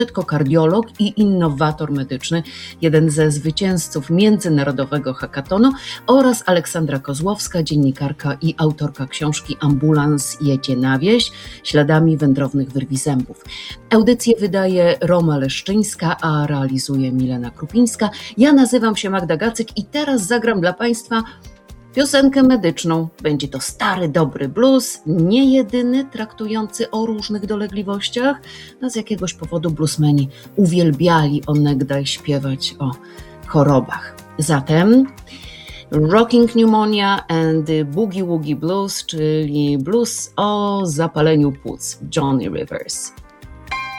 kardiolog i innowator medyczny, jeden ze zwycięzców międzynarodowego hackathonu, oraz Aleksandra Kozłowska, dziennikarka i autorka książki Ambulans jedzie na wieś, śladami wędrownych wyrwi zębów. Audycję wydaje Roma Leszczyńska, a realizuje Milena Krupińska. Ja nazywam się Magda Gacyk i teraz zagram dla Państwa piosenkę medyczną. Będzie to stary, dobry blues, nie jedyny, traktujący o różnych dolegliwościach. No z jakiegoś powodu bluesmeni uwielbiali onegdaj śpiewać o chorobach. Zatem Rocking Pneumonia and the Boogie Woogie Blues, czyli blues o zapaleniu płuc, Johnny Rivers.